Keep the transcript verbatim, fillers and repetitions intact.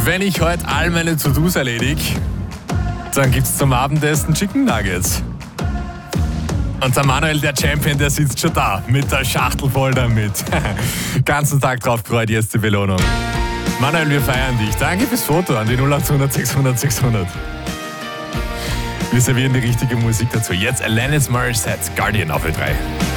Wenn ich heute all meine To-Dos erledige, dann gibt's zum Abendessen Chicken Nuggets. Und der Manuel, der Champion, der sitzt schon da, mit der Schachtel voll damit. Ganzen Tag drauf gefreut, jetzt die Belohnung. Manuel, wir feiern dich. Danke fürs Foto an die null acht hundert sechshundert sechshundert. Wir servieren die richtige Musik dazu. Jetzt Alanis Morissette, Guardian auf Ö drei.